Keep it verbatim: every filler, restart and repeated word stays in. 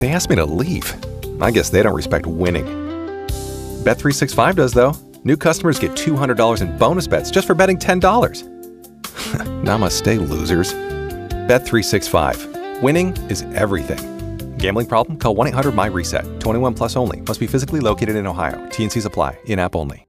They asked me to leave. I guess they don't respect winning. Bet three sixty-five does, though. New customers get two hundred dollars in bonus bets just for betting ten dollars. Namaste, losers. Bet three sixty-five. Winning is everything. Gambling problem? Call one eight hundred M Y RESET. twenty-one plus only. Must be physically located in Ohio. T N Cs apply. In-app only.